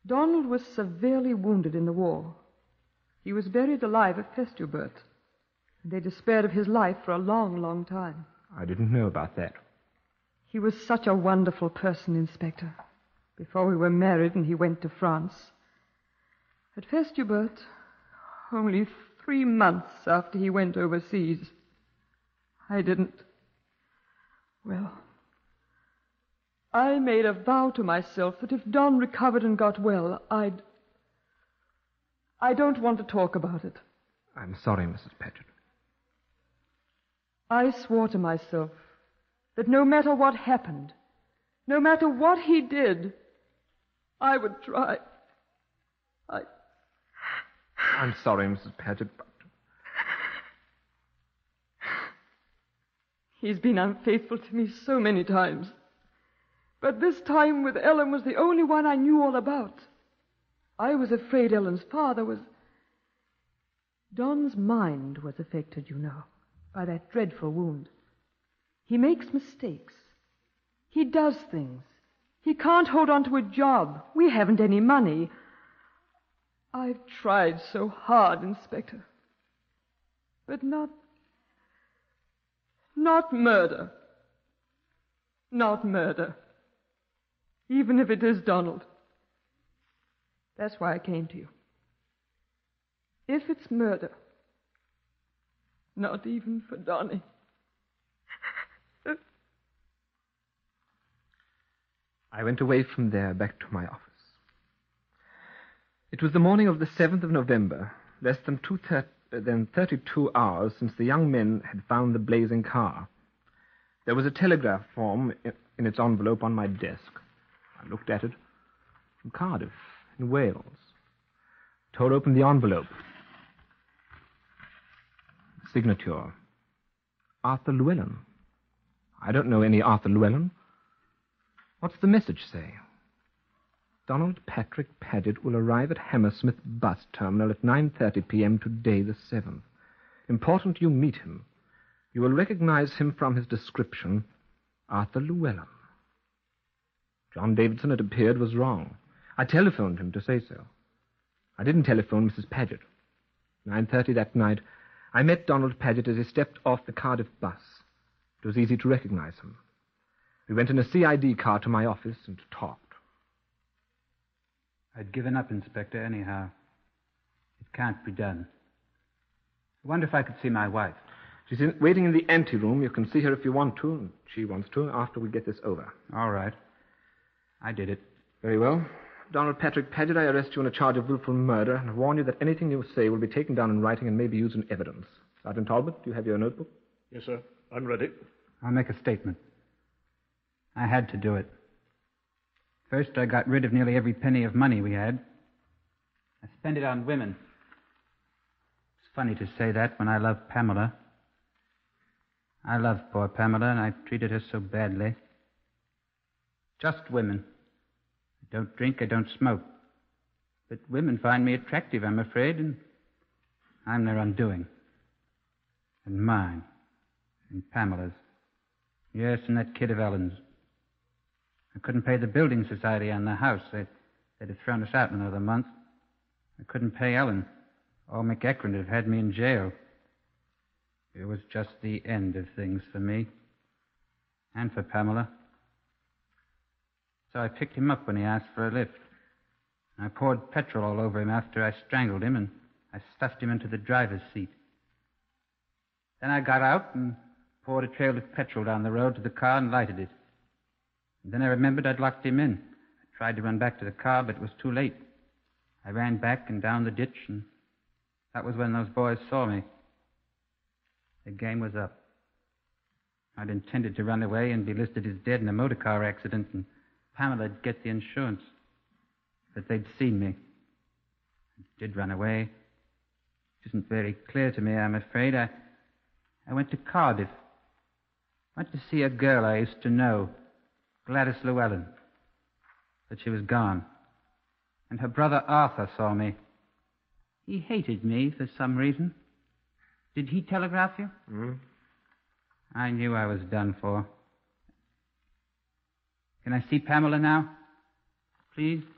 Donald was severely wounded in the war. He was buried alive at Festubert. They despaired of his life for a long, long time. I didn't know about that. He was such a wonderful person, Inspector. Before we were married and he went to France. At Festubert, only 3 months after he went overseas, I didn't... Well, I made a vow to myself that if Don recovered and got well, I don't want to talk about it. I'm sorry, Mrs. Paget. I swore to myself that no matter what happened, no matter what he did, I would try. I'm sorry, Mrs. Paget, but... He's been unfaithful to me so many times. But this time with Ellen was the only one I knew all about. I was afraid Ellen's father was... Don's mind was affected, you know, by that dreadful wound. He makes mistakes. He does things. He can't hold on to a job. We haven't any money. I've tried so hard, Inspector. But not murder. Not murder. Even if it is Donald. That's why I came to you. If it's murder, not even for Donnie. I went away from there back to my office. It was the morning of the 7th of November, less than 32 hours since the young men had found the blazing car. There was a telegraph form in its envelope on my desk. I looked at it. From Cardiff, in Wales. Tore open the envelope. Signature. Arthur Llewellyn. I don't know any Arthur Llewellyn. What's the message say? Donald Patrick Paget will arrive at Hammersmith bus terminal at 9:30 p.m. today, the 7th. Important you meet him. You will recognize him from his description, Arthur Llewellyn. John Davidson, it appeared, was wrong. I telephoned him to say so. I didn't telephone Mrs. Paget. 9:30 that night, I met Donald Paget as he stepped off the Cardiff bus. It was easy to recognize him. We went in a CID car to my office and talked. I'd given up, Inspector, anyhow. It can't be done. I wonder if I could see my wife. She's waiting in the anteroom. You can see her if you want to, and she wants to, after we get this over. All right. I did it. Very well. Donald Patrick Paget, I arrest you on a charge of willful murder and warn you that anything you say will be taken down in writing and may be used in evidence. Sergeant Talbot, do you have your notebook? Yes, sir. I'm ready. I'll make a statement. I had to do it. First, I got rid of nearly every penny of money we had. I spent it on women. It's funny to say that when I love Pamela. I love poor Pamela, and I treated her so badly. Just women. I don't drink, I don't smoke. But women find me attractive, I'm afraid, and I'm their undoing. And mine. And Pamela's. Yes, and that kid of Ellen's. I couldn't pay the building society on the house. They'd have thrown us out in another month. I couldn't pay Ellen. Or McEachran would have had me in jail. It was just the end of things for me. And for Pamela. So I picked him up when he asked for a lift. I poured petrol all over him after I strangled him, and I stuffed him into the driver's seat. Then I got out and poured a trail of petrol down the road to the car and lighted it. And then I remembered I'd locked him in. I tried to run back to the car, but it was too late. I ran back and down the ditch, and that was when those boys saw me. The game was up. I'd intended to run away and be listed as dead in a motor car accident, and Pamela'd get the insurance. But they'd seen me. I did run away. It isn't very clear to me, I'm afraid. I went to Cardiff. Went to see a girl I used to know, Gladys Llewellyn. But she was gone. And her brother Arthur saw me. He hated me for some reason. Did he telegraph you? I knew I was done for. Can I see Pamela now? Please?